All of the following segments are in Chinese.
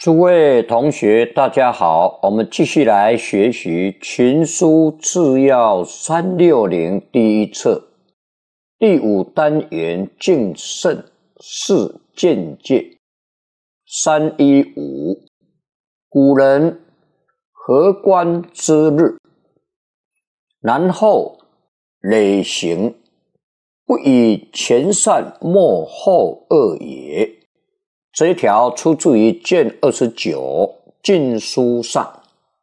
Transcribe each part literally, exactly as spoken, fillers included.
诸位同学，大家好，我们继续来学习《群书治要三六零》第一册第五单元敬慎四见戒三一五。古人合官之日，然后累行，不以前善莫后恶也。这一条出自于卷二十九禁书上。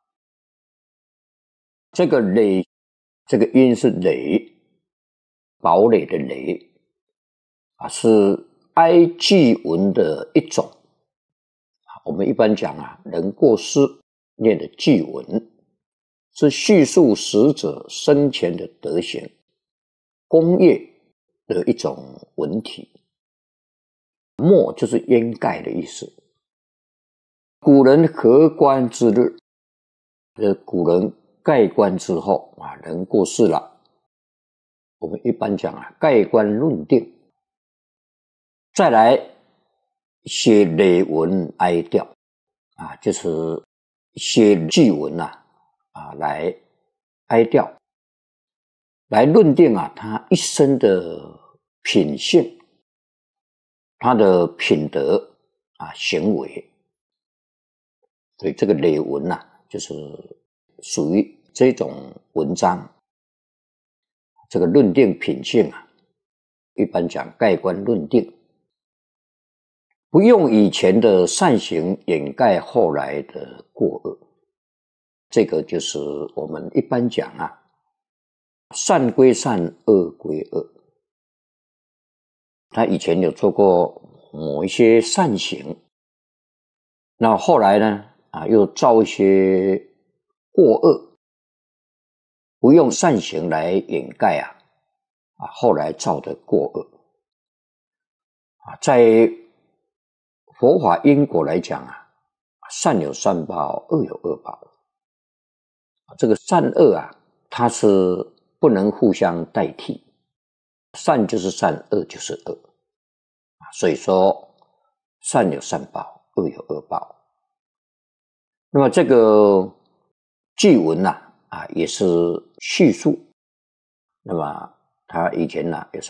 这个累，这个音是累，堡垒的垒啊，是哀祭文的一种。我们一般讲啊，人过世念的祭文，是叙述死者生前的德行、功业的一种文体。没就是掩盖的意思。古人合棺之日，这古人盖棺之后啊，人过世了，我们一般讲啊，盖棺论定，再来写累文哀悼啊，就是写祭文啊，啊来哀悼，来论定啊他一生的品性。他的品德啊，行为，所以这个累文啊，就是属于这种文章。这个论定品性啊，一般讲盖棺论定，不用以前的善行掩盖后来的过恶。这个就是我们一般讲啊，善归善，恶归恶。他以前有做过某一些善行，那后来呢啊，又造一些过恶，不用善行来掩盖啊，啊后来造的过恶啊，在佛法因果来讲啊，善有善报，恶有恶报。这个善恶啊，它是不能互相代替。善就是善，恶就是恶，所以说善有善报，恶有恶报。那么这个祭文呐、啊，啊也是叙述。那么他以前呐、啊，有什